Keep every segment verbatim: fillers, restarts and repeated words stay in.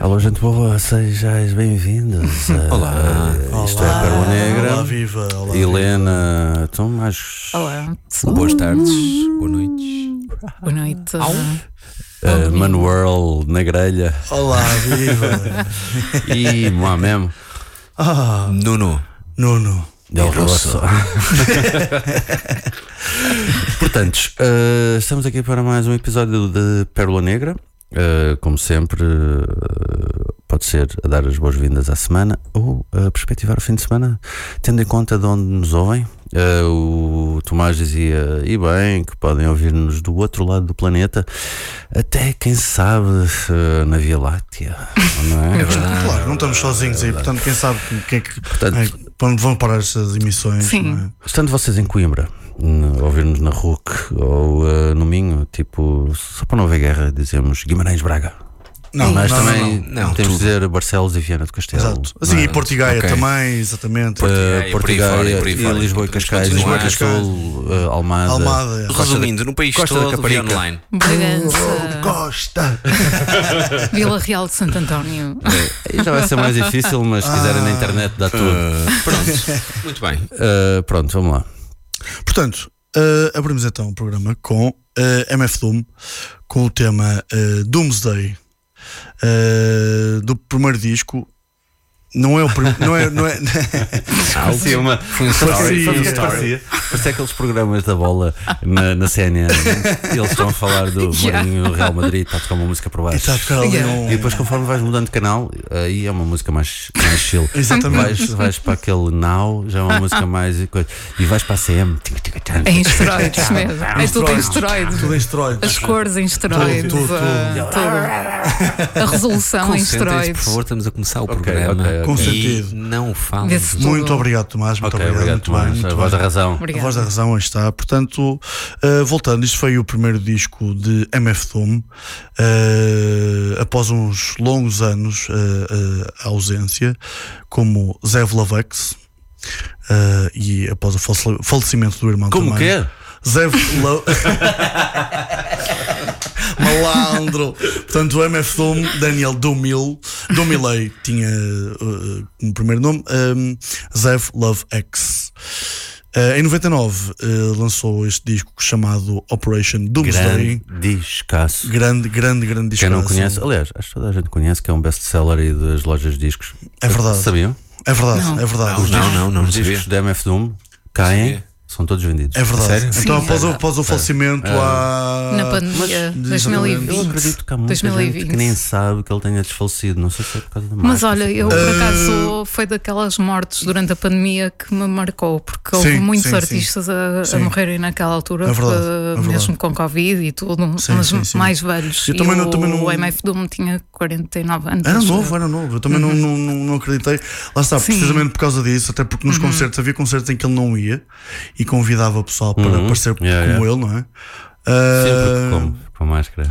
Alô, gente boa, sejais bem-vindos. Olá. Uh, isto Olá. é Pérola Negra. Olá, viva. Olá, Helena, viva. então mais. Olá. Boas tardes, boa noite. Boa noite. Uh, Manuel na grelha. Olá, viva. E Moamem. Ah, Nuno. Nuno. Del Rosso. Portanto, uh, estamos aqui para mais um episódio de Pérola Negra. Uh, como sempre, uh, pode ser a dar as boas-vindas à semana ou a perspectivar o fim de semana, tendo em conta de onde nos ouvem. Uh, o Tomás dizia, e bem, que podem ouvir-nos do outro lado do planeta, até quem sabe uh, na Via Láctea, não é? É verdade. Claro, não estamos sozinhos aí, portanto, quem sabe o que é que. Portanto, é, para onde vão parar estas emissões? Sim. Não é? Estando vocês em Coimbra, n- ouvir-nos na R U C ou uh, no Minho, tipo, só para não haver guerra, dizemos Guimarães Braga. Não, Mas não, também não, não. não, temos de tudo. dizer Barcelos e Viana do Castelo. Exato. Assim, não é? e Porto e Gaia Ok. também, exatamente. Uh, Portigaia, Porto por aí e fora, Gaia por aí e fora. Lisboa e Podemos Cascais, continuar. Lisboa e Cascais, uh, Almada. Almada. Resumindo, no país Costa da todo, Caparica. via online. Bragança, Costa. Vila Real de Santo António. Aí já vai ser mais difícil, mas se quiserem na internet dá tudo. Uh, pronto, muito bem. Uh, pronto, vamos lá. Portanto, uh, abrimos então o programa com uh, M F Doom, com o tema uh, Doomsday, uh, do primeiro disco. Não é o primeiro. Não é. Não é Parecia uma. Foi um Parecia- story. Foi um parecia- story. Parecia, parecia aqueles programas da bola na, na C N N. Eles estão a falar do Yeah. Mourinho no Real Madrid, está a tocar uma música por e baixo. está a tocar ali Yeah. um. E depois, conforme vais mudando de canal, aí é uma música mais, mais chill. Exatamente. Vais, vais para aquele Now, já é uma música mais. E coisa. E vais para a C M. É em esteroides mesmo. É tudo em esteroides. Tudo em esteroides. As cores em esteroides. Tudo, tudo, ah, tudo. A resolução em Concentrem-se, por esteroides. favor, estamos a começar o Ok, programa. ok, ok. Com E sentido. não falam. Vê-se de- tudo. Muito obrigado, Tomás. Muito Ok, obrigado. obrigado, Muito bem. Tomás. A Muito voz da bem. razão. A Obrigada. voz da razão aí está. Portanto, uh, voltando, isto foi o primeiro disco de M F Doom. Uh, após uns longos anos uh, uh, a ausência, como Zev Lovex, uh, e após o falece- falecimento do irmão Como também. que é? Zev Lo... Malandro. Portanto, o M F Doom, Daniel Dumil, Dumilei tinha uh, como primeiro nome, um, Zev Love X. Uh, em noventa e nove uh, lançou este disco chamado Operation Doomsday. Grande discaço. Grande, grande, grande disco. Quem não conhece, aliás, acho que toda a gente conhece que é um best-seller aí das lojas de discos. É verdade. Sabiam? É verdade, Não. é verdade. Não, não, não, não Os sabia. discos da M F Doom caem, Sabia. são todos vendidos. É verdade. Sério? Então, Sim. após, o, após o falecimento, há. Na pandemia mas- dois mil e exatamente. Eu vinte. acredito que há muita dois mil e gente vinte. que nem sabe que ele tenha desfalecido. Não sei se é por causa da Mas máscara, olha, se é eu por- por acaso foi daquelas mortes durante a pandemia que me marcou, porque houve Sim, muitos sim, artistas a, a Sim. morrerem naquela altura, É verdade, que- é verdade. mesmo com Covid e tudo, Sim, mas sim, sim. mais velhos. Eu e também o, não- também não- o M F Doom tinha quarenta e nove anos. Era acho novo, eu. era novo. Eu também não, não, não, não acreditei. Lá está, Sim. precisamente por causa disso, até porque nos concertos havia concertos em que ele não ia e convidava o pessoal para Uhum. aparecer Yeah, como yeah. ele, não é? Sim, Ah, porque como? Com a máscara.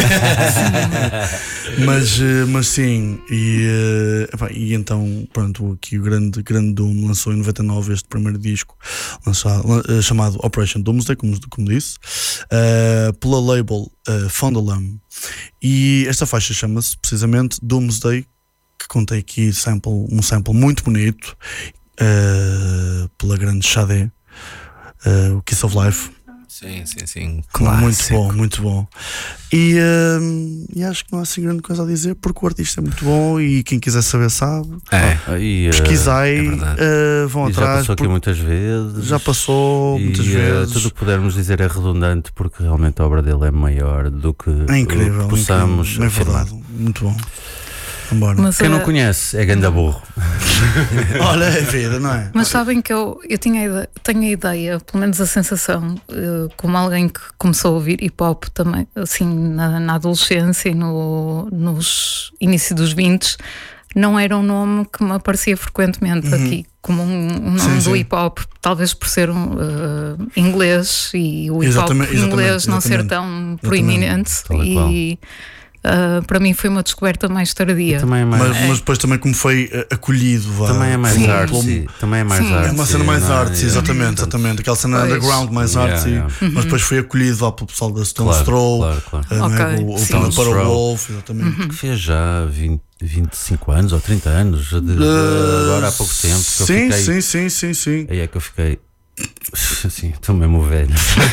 mas, eh, mas sim, e, eh, epá, e então, pronto, aqui o grande, grande Doom lançou em noventa e nove este primeiro disco lançado, lan- eh, chamado Operation Doomsday, como, como disse, eh, pela label uh, Fondalam. E esta faixa chama-se precisamente Doomsday, que contém aqui sample, um sample muito bonito eh, pela grande Xadé, eh, o Kiss of Life. Sim, sim, sim. Muito bom, muito bom. E, hum, e acho que não há assim grande coisa a dizer, porque o artista é muito bom e quem quiser saber sabe. É. Aí, eh, Pesquisai, é verdade. uh, vão e já atrás. passou aqui porque muitas vezes. já passou E, muitas eh, vezes. tudo o que pudermos dizer é redundante, porque realmente a obra dele é maior do que, É incrível, o que possamos incrível. É afirmar. verdade, muito bom. Vambora. Mas, Quem não eh, conhece é ganda burro. Olha, é vida, não é? Mas sabem que eu, eu tinha a ideia, tenho a ideia, pelo menos a sensação, eh, como alguém que começou a ouvir hip hop também, assim, na, na adolescência e no, nos inícios dos vinte, não era um nome que me aparecia frequentemente aqui, como um, um nome Sim, do sim. hip hop, talvez por ser um, eh, inglês e o hip hop Exatamente, inglês exatamente, não ser exatamente. tão proeminente. Tal e qual. E eh, para mim foi uma descoberta mais tardia. Também é mais, Mas, mas depois também como foi eh, acolhido. Vá, também é mais Sim. artsy. Também é mais Sim. artsy. É uma cena mais não é? artsy, Yeah. exatamente, exatamente. Aquela cena Pois. underground mais Yeah, artsy, yeah. mas depois foi acolhido vá, pelo pessoal da Stone Claro, Throw, claro, claro. eh, não é? Ok, o, o sim. Para Stones Throw. Wolf, exatamente. Que fez já vinte vinte e cinco anos ou trinta anos, de, de, agora há pouco tempo. Que eu sim, fiquei, sim, sim, sim, sim. Aí é que eu fiquei. Assim, estou mesmo velho.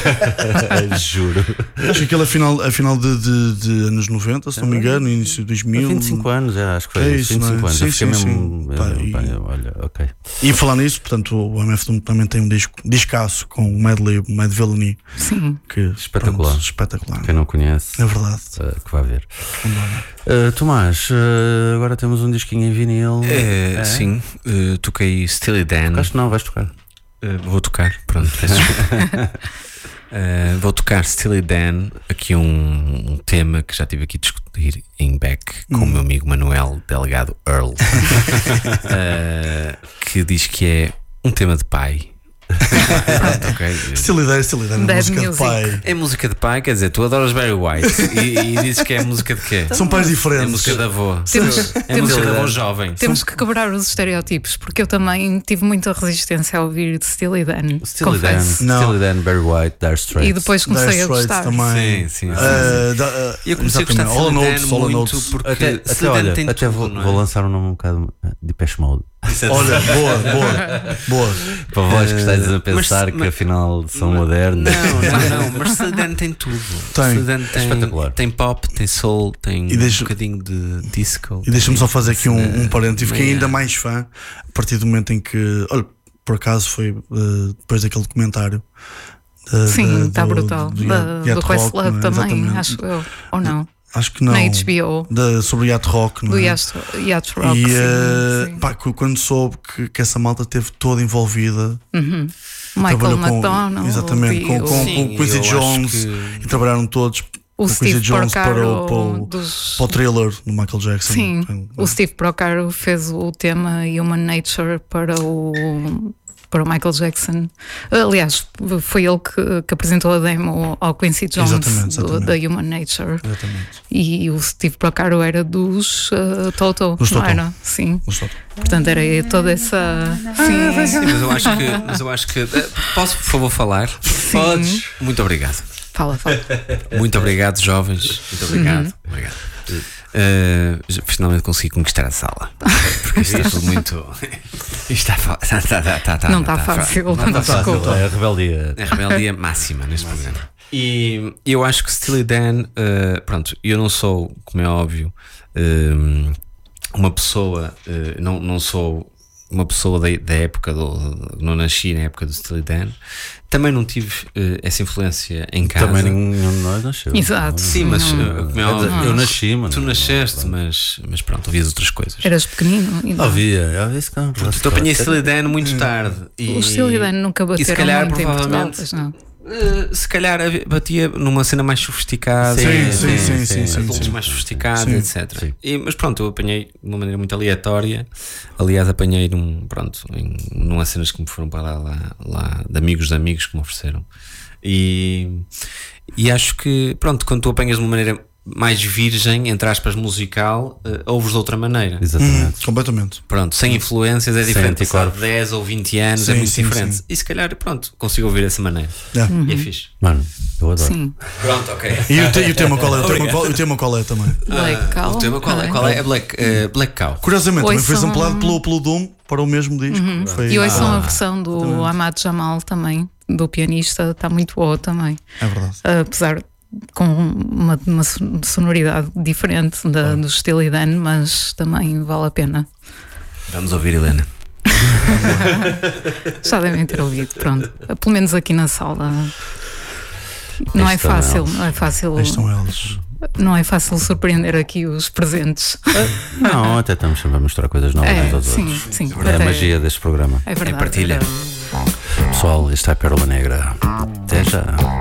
Juro. Acho que aquilo é a final, a final de, de, de anos noventa, se não me engano, início de dois mil. vinte e cinco anos, já, acho que foi É isso, isso, vinte e cinco não é? anos. Sim, eu fiquei sim, mesmo. sim. Pá, eu, e- pá, eu, olha, ok. E a falar nisso, portanto, o M F Doom também tem um disco, discaço com o Medley, o Mad Villainy, Sim. que Espetacular. pronto, espetacular. Quem não conhece, É verdade. uh, que vai ver. Não dá, não. Uh, Tomás, uh, agora temos um disquinho em vinil. É, É? Sim, eh, toquei Steely Dan. Acho que não, vais tocar. Eh, vou tocar, pronto, peço desculpa. Eh, vou tocar Steely Dan, aqui um, um tema que já tive aqui a discutir em Beck com o meu amigo Manuel Delgado Earl, eh, que diz que é um tema de pai. Pronto, ok. Steely Dan, Steely Dan, Dead música de music. pai. É música de pai, quer dizer, tu adoras Barry White e, e dizes que é música de quê? São pais É diferentes. música de avô. Temos- É temos- música de avô jovem. Temos que quebrar os estereótipos, porque eu também tive muita resistência a ouvir de Steely Dan. Steely Dan, confesso. Não. Steely Dan, Barry White, Dire Straits. E depois comecei Dire a Straits gostar. também. Sim, sim. Uh, da- uh, E eu comecei a gostar de exatamente. All Steely Dan Notes, All muito Notes. porque Até, até, Steely Dan olha, tem até tudo, vou, não é? vou lançar um nome um bocado de Depeche Mode. Olha, boa, boa, boa. Para vós que estáis a mas- pensar que mas- afinal são modernos. Não, não, não, mas Steely Dan tem tudo. Tem. Steely Dan tem, Espetacular. tem pop, tem soul, tem E deixa- um bocadinho de disco. E deixa-me só fazer aqui um, tem- um parênteses. Fiquei meia- ainda mais fã a partir do momento em que, olha, por acaso foi uh, depois daquele documentário. uh, Sim, da- está do- brutal. do Da- Yacht- Yacht do Rock, Questlove não é? também, Exatamente. acho eu. Ou não? Acho que não. Na H B O. Da, sobre o Yacht Rock, não Do é? Yacht, Yacht Rock. E sim, uh, sim. pá, cu- quando soube que, que essa malta esteve toda envolvida, Uhum. Michael trabalhou com- McDonald. exatamente, e com- o- com- Sim, o Quincy eu acho Jones que- e trabalharam todos o o Steve Quincy Jones para Porcaro o, para, o, dos... para o trailer do Michael Jackson. Sim, Foi- o Steve Procaro fez o tema Human Nature para o, para o Michael Jackson. Aliás, foi ele que, que apresentou a demo ao Quincy Jones Exatamente, do- exatamente. da Human Nature. Exatamente. E o Steve Procaro era dos uh, Toto, Dos não Toto. era? Sim. Não só. Portanto, era toda essa. Sim, Sim, mas eu acho que. Mas eu acho que eh, posso, por favor, falar? Podes. Muito obrigado. Fala, fala. Muito obrigado, jovens. Muito obrigado. Uhum. Obrigado. Eh, já- finalmente consegui conquistar a sala. Porque isto está tudo muito. Isto está, fa- tá, tá, tá, tá, tá, Não está tá fa- fácil, não não está fácil. desculpa. É a rebeldia. É a rebeldia máxima neste programa. E eu acho que Steely Dan, eh, pronto, eu não sou, como é óbvio, eh, uma pessoa, eh, não, não sou uma pessoa da, da época do. Não nasci na época do Steely Dan. Também não tive eh, essa influência em casa. Também nenhum de nós nasceu. Exato. Sim, mas Não. eh, como é Quer dizer, óbvio, eu nasci, mano. tu nasceste, mas, mas pronto, ouvias outras coisas. Eras pequenino. e não. Havia, havia isso cá. Então apanhei Steely Dan muito tarde. E, Os Steely Dan nunca e se bateram calhar, muito em Portugal, provavelmente, pois não. eh, se calhar havia- batia numa cena mais sofisticada, Sim, eh, sim, sim, sim, sim, adultos sim. mais sofisticados, Sim. etcétera. Sim. E, mas pronto, eu apanhei de uma maneira muito aleatória. Aliás, apanhei num, pronto, em numa cenas que me foram para lá, lá, lá de amigos de amigos que me ofereceram. E, e acho que, pronto, quando tu apanhas de uma maneira mais virgem, entre aspas, musical, uh, ouves de outra maneira. Hum, Exatamente. completamente. Pronto, sem influências é Sem diferente. Passar anticorpos. dez ou vinte anos Sim, é muito sim, diferente. sim. E se calhar, pronto, consigo ouvir dessa maneira. Yeah. E é fixe. Mano, eu adoro. Sim. Pronto, ok. E o, te- e o tema qual é? O tema qual, o tema qual é também? Black Cow. O tema qual é? Qual é? É Black, eh, Black Cow. Curiosamente, também foi Ouçam- samplado pelo, pelo Doom para o mesmo disco. Foi, E hoje são ah, a versão do exatamente. Ahmad Jamal também, do pianista, está muito boa também. É verdade. Apesar com uma, uma sonoridade diferente da, do Steely Dan, mas também vale a pena. Vamos ouvir, Helena. Já devem ter ouvido, pronto. Pelo menos aqui na sala. Não é estão fácil, eles. não é fácil, Aí estão eles. não é fácil surpreender aqui os presentes. Não, até estamos sempre a mostrar coisas novas uns É, aos sim, outros. sim. É a até- magia deste programa. É verdade. É partilha. é verdade. Pessoal, esta é a Pérola Negra. Até já.